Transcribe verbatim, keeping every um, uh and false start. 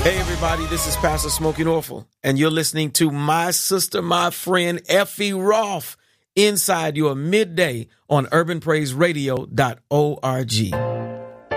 Hey, everybody, this is Pastor Smokey Norfolk, and you're listening to my sister, my friend, Effie Roth, inside your midday on urban praise radio dot org.